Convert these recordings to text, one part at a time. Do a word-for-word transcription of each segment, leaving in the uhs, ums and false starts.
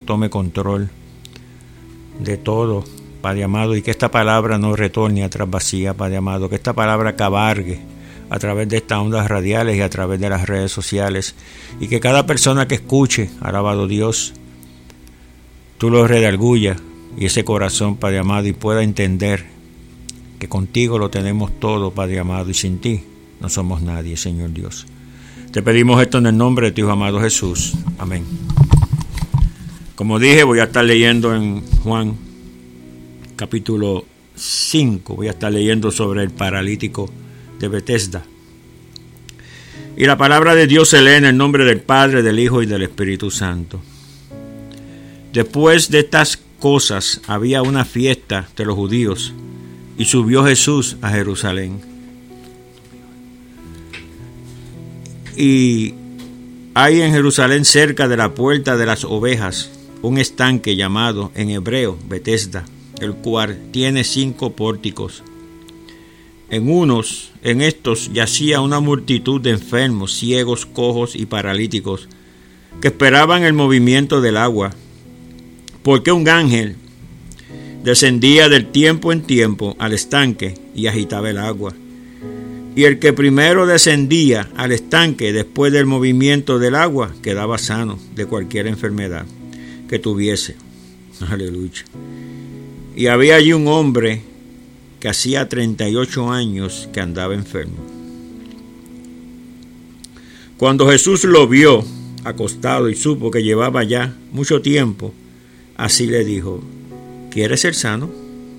tome control de todo, Padre amado, y que esta palabra no retorne atrás vacía, Padre amado, que esta palabra cabalgue a través de estas ondas radiales y a través de las redes sociales, y que cada persona que escuche, alabado Dios, tú lo redargullas y ese corazón, Padre amado, y pueda entender que contigo lo tenemos todo, Padre amado, y sin ti no somos nadie, Señor Dios. Te pedimos esto en el nombre de tu Hijo amado Jesús. Amén. Como dije, voy a estar leyendo en Juan capítulo cinco, voy a estar leyendo sobre el paralítico de Betesda. Y la palabra de Dios se lee en el nombre del Padre, del Hijo y del Espíritu Santo. Después de estas cosas había una fiesta de los judíos y subió Jesús a Jerusalén. Y hay en Jerusalén, cerca de la puerta de las ovejas, un estanque llamado en hebreo Betesda, el cual tiene cinco pórticos. En unos, en estos yacía una multitud de enfermos, ciegos, cojos y paralíticos, que esperaban el movimiento del agua, porque un ángel descendía del tiempo en tiempo al estanque y agitaba el agua. Y el que primero descendía al estanque después del movimiento del agua quedaba sano de cualquier enfermedad que tuviese. Aleluya. Y había allí un hombre que hacía treinta y ocho años que andaba enfermo. Cuando Jesús lo vio acostado y supo que llevaba ya mucho tiempo, así le dijo: ¿quieres ser sano?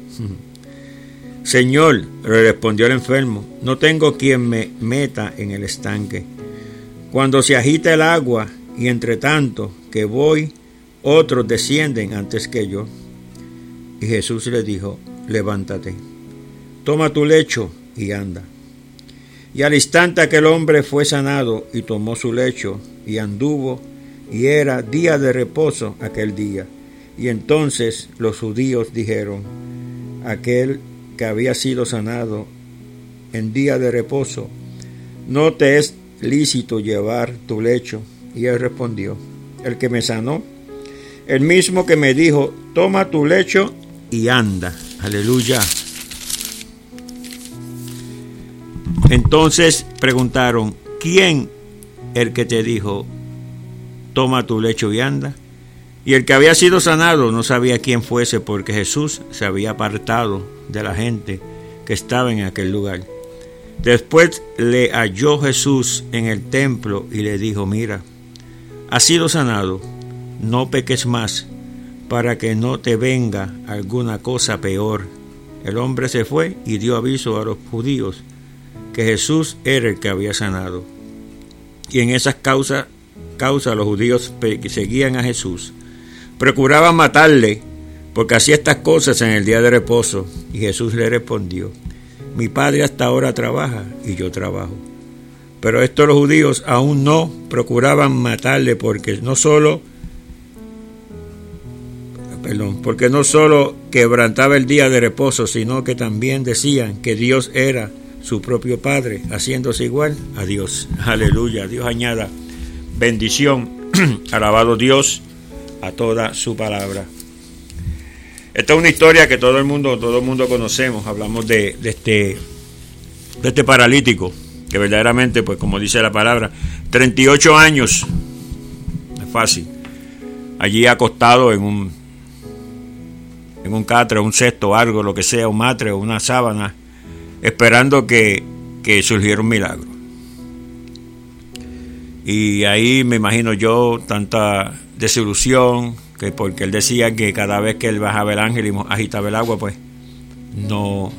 Señor, le respondió el enfermo, no tengo quien me meta en el estanque cuando se agita el agua, y entre tanto que voy, otros descienden antes que yo. Y Jesús le dijo: levántate, toma tu lecho y anda. Y al instante aquel hombre fue sanado y tomó su lecho y anduvo, y era día de reposo aquel día. Y entonces los judíos dijeron: aquel que había sido sanado en día de reposo, ¿no te es lícito llevar tu lecho? Y él respondió: el que me sanó, el mismo que me dijo, toma tu lecho y anda. Aleluya. Entonces preguntaron: ¿quién el que te dijo, toma tu lecho y anda? Y el que había sido sanado no sabía quién fuese, porque Jesús se había apartado de la gente que estaba en aquel lugar. Después le halló Jesús en el templo y le dijo: mira, has sido sanado, no peques más, para que no te venga alguna cosa peor. El hombre se fue y dio aviso a los judíos que Jesús era el que había sanado. Y en esas causas causa, los judíos seguían a Jesús. Procuraban matarle, porque hacía estas cosas en el día de reposo. Y Jesús le respondió: mi Padre hasta ahora trabaja y yo trabajo. Pero estos los judíos aún no procuraban matarle, porque no solo perdón, porque no solo quebrantaba el día de reposo, sino que también decían que Dios era su propio Padre, haciéndose igual a Dios. Aleluya. Dios añada bendición. Alabado Dios a toda su palabra. Esta es una historia que todo el mundo, todo el mundo conocemos. Hablamos de, de este, de este paralítico, que verdaderamente, pues como dice la palabra, treinta y ocho años, no es fácil, allí acostado en un, en un catre, un cesto, algo, lo que sea, un matre o una sábana, esperando que, que surgiera un milagro. Y ahí me imagino yo tanta desilusión, que porque él decía que cada vez que él bajaba el ángel y agitaba el agua, pues no,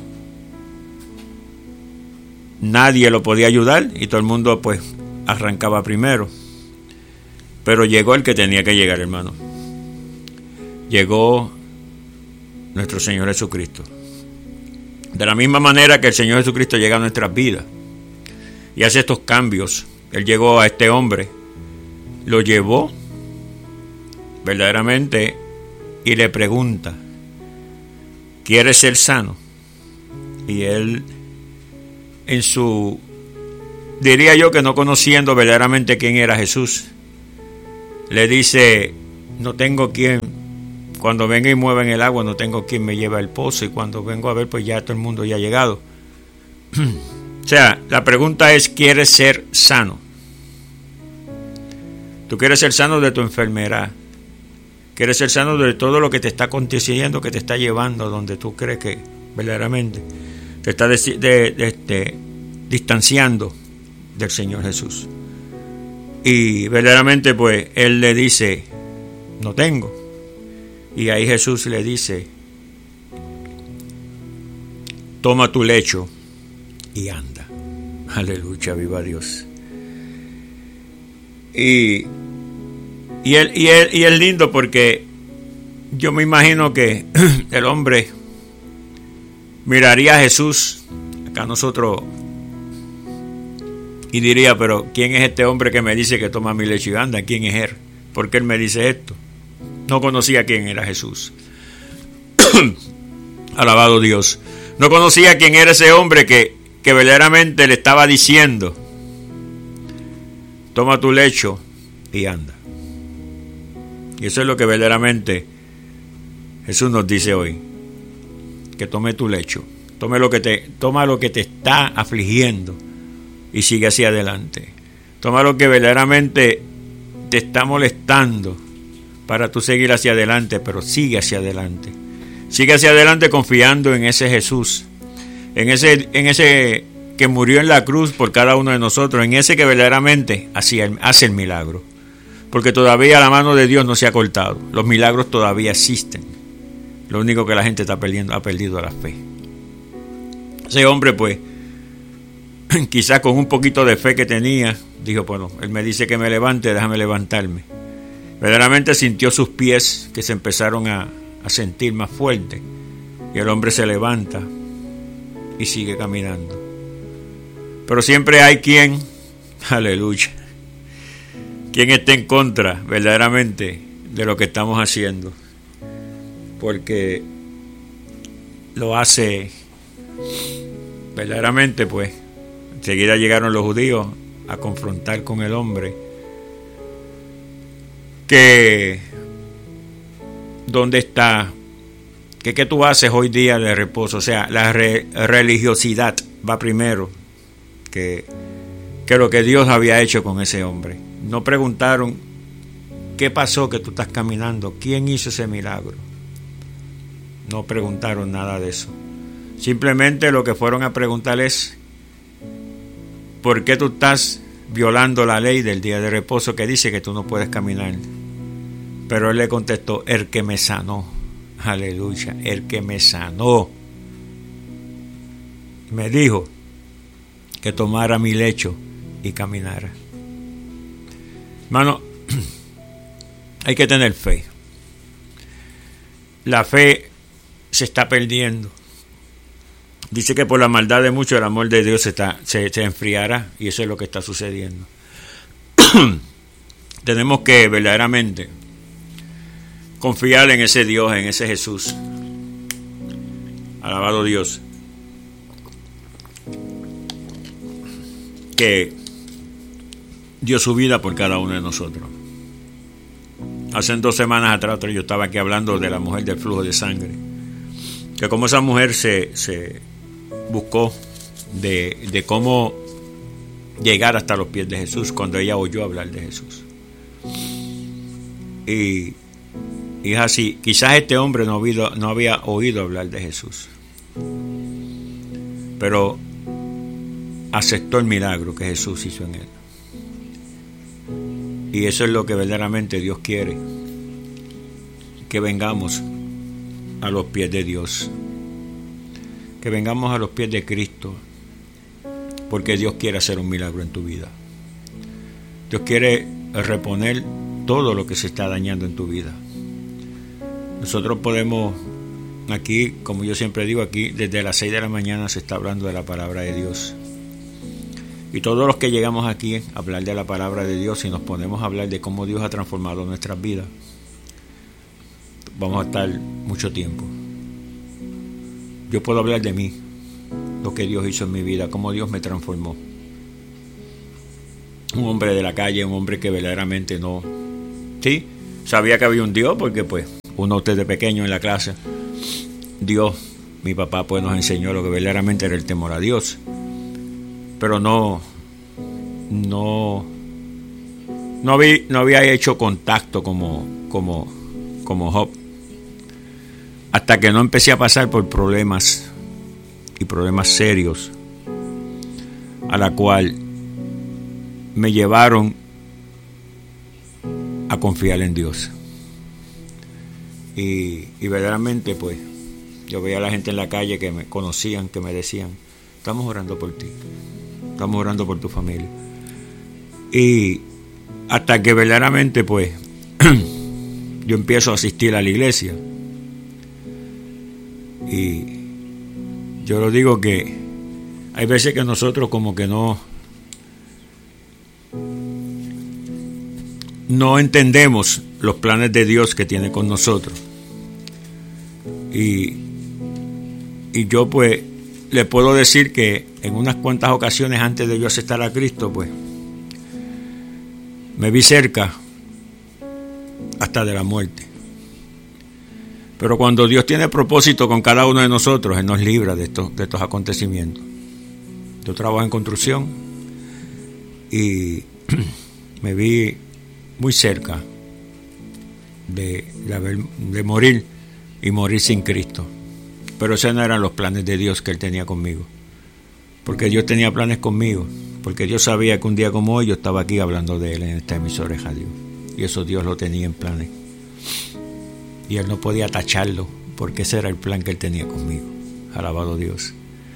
nadie lo podía ayudar y todo el mundo pues arrancaba primero. Pero llegó el que tenía que llegar, hermano. Llegó nuestro Señor Jesucristo. De la misma manera que el Señor Jesucristo llega a nuestras vidas y hace estos cambios. Él llegó a este hombre, lo llevó verdaderamente y le pregunta: ¿quieres ser sano? Y él, en su, diría yo que no conociendo verdaderamente quién era Jesús, le dice: no tengo quien, cuando venga y mueva en el agua, no tengo quien me lleve al pozo, y cuando vengo a ver, pues ya todo el mundo ya ha llegado. O sea, la pregunta es, ¿quieres ser sano? Tú quieres ser sano de tu enfermedad. Quieres ser sano de todo lo que te está aconteciendo, que te está llevando donde tú crees que verdaderamente te está de, de, de, de, distanciando del Señor Jesús. Y verdaderamente pues Él le dice, no tengo. Y ahí Jesús le dice, toma tu lecho y anda. Aleluya, viva Dios. Y, y, él, y, él, y es lindo porque yo me imagino que el hombre miraría a Jesús, acá nosotros, y diría, pero ¿quién es este hombre que me dice que toma mi lecho y anda? ¿Quién es él? ¿Por qué él me dice esto? No conocía quién era Jesús. Alabado Dios. No conocía quién era ese hombre que, que verdaderamente le estaba diciendo, toma tu lecho y anda. Y eso es lo que verdaderamente Jesús nos dice hoy, que tome tu lecho, tome lo que te, toma lo que te está afligiendo y sigue hacia adelante. Toma lo que verdaderamente te está molestando para tú seguir hacia adelante, pero sigue hacia adelante. Sigue hacia adelante confiando en ese Jesús, en ese, en ese que murió en la cruz por cada uno de nosotros, en ese que verdaderamente hace el, hace el milagro. Porque todavía la mano de Dios no se ha cortado. Los milagros todavía existen. Lo único que la gente está perdiendo, ha perdido la fe. Ese hombre, pues, quizás con un poquito de fe que tenía, dijo, bueno, él me dice que me levante, déjame levantarme. Verdaderamente sintió sus pies que se empezaron a, a sentir más fuertes. Y el hombre se levanta y sigue caminando. Pero siempre hay quien, aleluya, quien esté en contra verdaderamente de lo que estamos haciendo. Porque lo hace verdaderamente, pues, enseguida llegaron los judíos a confrontar con el hombre que ¿dónde está? ¿Qué, qué tú haces hoy día de reposo? O sea, la re, religiosidad va primero que, que lo que Dios había hecho con ese hombre. No preguntaron qué pasó que tú estás caminando, quién hizo ese milagro. No preguntaron nada de eso. Simplemente lo que fueron a preguntar es ¿por qué tú estás violando la ley del día de reposo que dice que tú no puedes caminar? Pero él le contestó, el que me sanó, aleluya, el que me sanó, me dijo que tomara mi lecho y caminara. Hermano, hay que tener fe. La fe se está perdiendo. Dice que por la maldad de muchos el amor de Dios se, está, se, se enfriará, y eso es lo que está sucediendo. Tenemos que verdaderamente confiar en ese Dios, en ese Jesús. Alabado Dios. Que dio su vida por cada uno de nosotros. Hace dos semanas atrás yo estaba aquí hablando de la mujer del flujo de sangre. Que como esa mujer se, se buscó de, de cómo llegar hasta los pies de Jesús cuando ella oyó hablar de Jesús. Y, y es así. Quizás este hombre no, oído, no había oído hablar de Jesús, pero aceptó el milagro que Jesús hizo en él. Y eso es lo que verdaderamente Dios quiere, que vengamos a los pies de Dios, que vengamos a los pies de Cristo, porque Dios quiere hacer un milagro en tu vida. Dios quiere reponer todo lo que se está dañando en tu vida. Nosotros podemos, aquí, como yo siempre digo, aquí desde las seis de la mañana se está hablando de la palabra de Dios. Y todos los que llegamos aquí a hablar de la palabra de Dios y nos ponemos a hablar de cómo Dios ha transformado nuestras vidas, vamos a estar mucho tiempo. Yo puedo hablar de mí, lo que Dios hizo en mi vida, cómo Dios me transformó. Un hombre de la calle, un hombre que verdaderamente no, sí, sabía que había un Dios, porque pues uno desde pequeño en la clase, Dios, mi papá pues nos enseñó lo que verdaderamente era el temor a Dios, pero no, no, no había, no había hecho contacto como, como, como Job, hasta que no empecé a pasar por problemas y problemas serios, a la cual me llevaron a confiar en Dios. Y, y verdaderamente pues yo veía a la gente en la calle que me conocían, que me decían, estamos orando por ti, estamos orando por tu familia. Y hasta que verdaderamente pues yo empiezo a asistir a la iglesia, y yo lo digo que hay veces que nosotros como que no no entendemos los planes de Dios que tiene con nosotros. Y, y yo pues le puedo decir que en unas cuantas ocasiones antes de yo aceptar a Cristo, pues me vi cerca hasta de la muerte. Pero cuando Dios tiene propósito con cada uno de nosotros, Él nos libra de estos, de estos acontecimientos. Yo trabajo en construcción y me vi muy cerca de, de, haber, de morir y morir sin Cristo. Pero esos no eran los planes de Dios que Él tenía conmigo, porque Dios tenía planes conmigo, porque Dios sabía que un día como hoy yo estaba aquí hablando de Él en esta emisora de radio, y eso Dios lo tenía en planes, y Él no podía tacharlo, porque ese era el plan que Él tenía conmigo. Alabado Dios.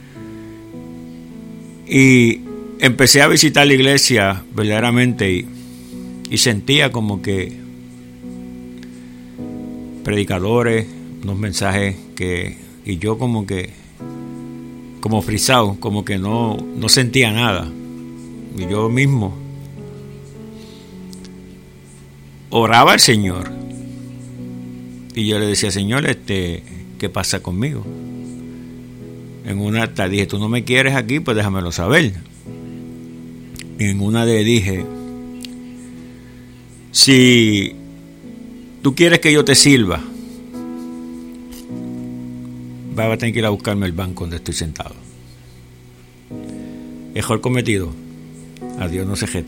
Y empecé a visitar la iglesia verdaderamente, y Y sentía como que predicadores, unos mensajes que, y yo como que, como frisado, como que no, no sentía nada. Y yo mismo oraba al Señor. Y yo le decía, Señor, este, ¿qué pasa conmigo? En una te dije, tú no me quieres aquí, pues déjamelo saber. Y en una de dije, si tú quieres que yo te sirva, vas a tener que ir a buscarme el banco donde estoy sentado. Error cometido, a Dios no se jeta.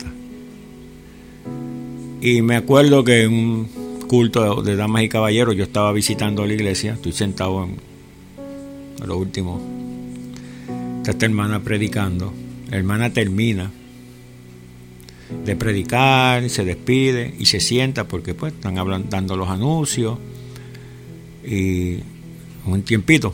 Y me acuerdo que en un culto de damas y caballeros yo estaba visitando la iglesia, estoy sentado en, en lo último, está esta hermana predicando. La hermana termina de predicar, se despide y se sienta porque pues están hablando, dando los anuncios, y un tiempito,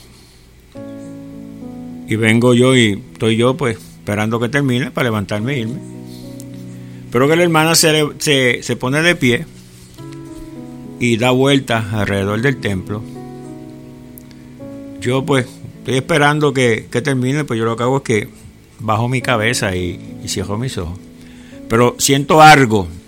y vengo yo y estoy yo pues esperando que termine para levantarme e irme, pero que la hermana se, se, se pone de pie y da vueltas alrededor del templo. Yo pues estoy esperando que, que termine, pues yo lo que hago es que bajo mi cabeza y, y cierro mis ojos. Pero siento algo